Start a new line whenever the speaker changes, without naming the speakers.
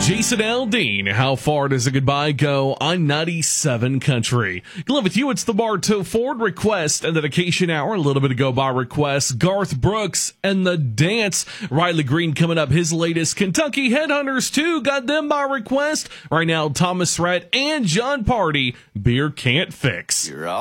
Jason Aldean, how far does a goodbye go on 97 Country? Glad with you, it's the Bartow Ford request and dedication hour. A little bit to go by request. Garth Brooks and the dance. Riley Green coming up, his latest. Kentucky Headhunters 2 got them by request. Right now, Thomas Rhett and John Party, Beer Can't Fix.
You're all